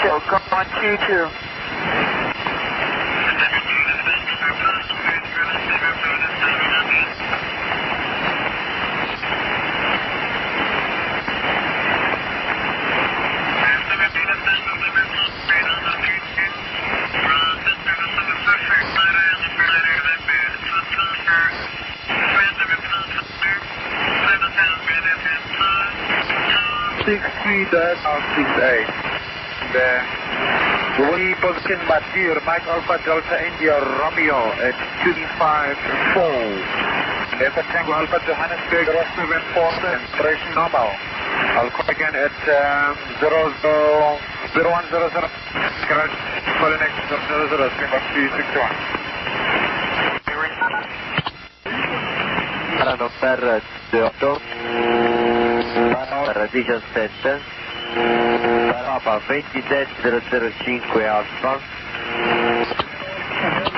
Echo, come on 22. We position Madir, Mike Alpha Delta India Romeo at 254. Delta Tango Alpha Johannesburg, Roscoe 4, operation normal. I'll call again at 0100. Garage for the next 00, 361. Saranno per 18, per 17, Papa 27005 Alfa.